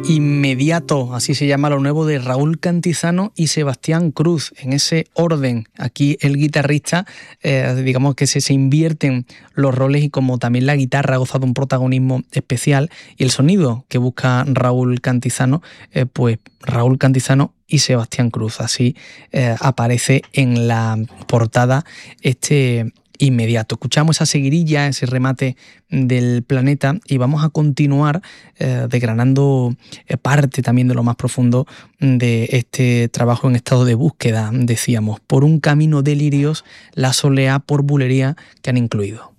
Inmediato, así se llama lo nuevo de Raúl Cantizano y Sebastián Cruz. En ese orden, aquí el guitarrista, digamos que se invierten los roles y como también la guitarra ha gozado un protagonismo especial y el sonido que busca Raúl Cantizano, pues Raúl Cantizano y Sebastián Cruz. Así aparece en la portada este Inmediato. Escuchamos esa seguirilla, ese remate del planeta y vamos a continuar desgranando parte también de lo más profundo de este trabajo en estado de búsqueda, decíamos, por un camino de lirios, la soleá por bulería que han incluido.